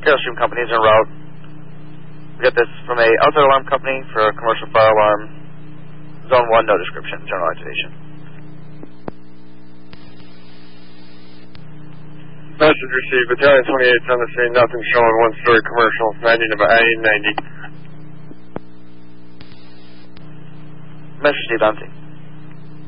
Airstream companies en route. We got this from a outside alarm company for a commercial fire alarm. Zone 1, no description, general activation. Message received. Battalion 28's on the scene. Nothing showing. One-story commercial. 90 to I-90. Message received, empty.